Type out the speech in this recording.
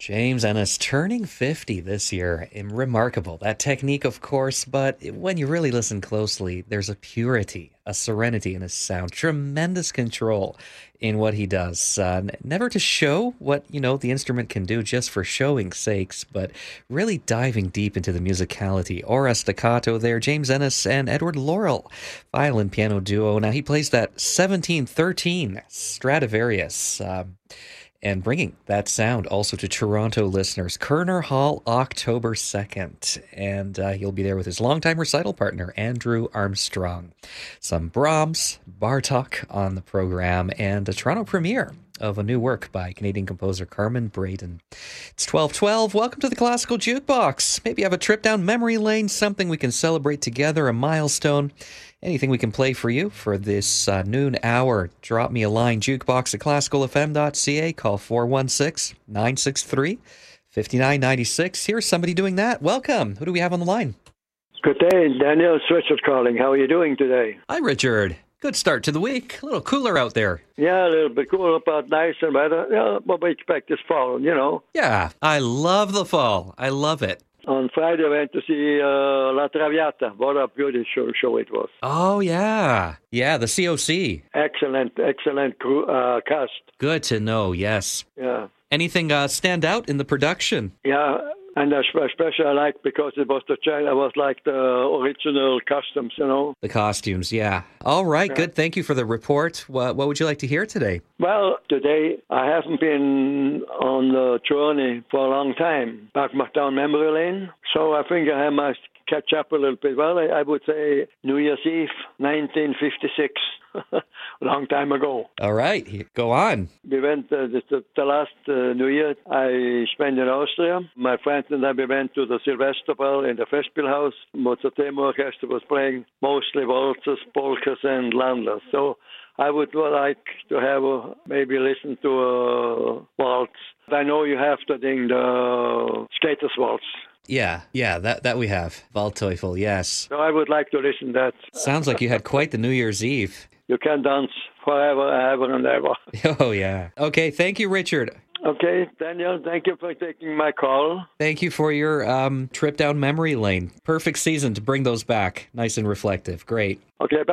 James Ennis turning 50 this year. Remarkable. That technique, of course, but when you really listen closely, there's a purity, a serenity in his sound, tremendous control in what he does. Never to show what, the instrument can do just for showing sakes, but really diving deep into the musicality. Aura staccato there, James Ennis and Edward Laurel, violin piano duo. Now he plays that 1713 Stradivarius. And bringing that sound also to Toronto listeners, Kerner Hall, October 2nd. And he'll be there with his longtime recital partner, Andrew Armstrong. Some Brahms, Bartok on the program, and a Toronto premiere of a new work by Canadian composer Carmen Braden. It's 12:12. Welcome to the Classical Jukebox. Maybe you have a trip down memory lane, something we can celebrate together, a milestone. Anything we can play for you for this noon hour, drop me a line, jukebox@classicalfm.ca, call 416-963-5996. Here's somebody doing that. Welcome. Who do we have on the line? Good day, Daniel. It's Richard calling. How are you doing today? Hi, Richard. Good start to the week. A little cooler out there. Yeah, a little bit cooler, but nice and weather. Yeah, what we expect this fall, Yeah, I love the fall. I love it. On Friday, I went to see La Traviata. What a beautiful show it was. Oh, yeah. Yeah, the COC. Excellent cast. Good to know, yes. Yeah. Anything stand out in the production? Yeah, and especially I like because it was like the original costumes, The costumes, yeah. All right, Good. Thank you for the report. What would you like to hear today? Well, today I haven't been on the journey for a long time, back down memory lane. So I think I must catch up a little bit. Well, I would say New Year's Eve, 1956. A long time ago. All right, go on. We went, the last New Year I spent in Austria. My friends and I, we went to the Silvester Ball in the Festspielhaus. Mozarteum Orchestra was playing mostly waltzes, polkas, and landlers. So I would like to have maybe listen to a waltz. I know you have the Skaters Waltz. Yeah, that we have. Waldteufel, yes. So I would like to listen to that. Sounds like you had quite the New Year's Eve. You can dance forever, ever, and ever. Oh, yeah. Okay, thank you, Richard. Okay, Daniel, thank you for taking my call. Thank you for your trip down memory lane. Perfect season to bring those back. Nice and reflective. Great. Okay, bye.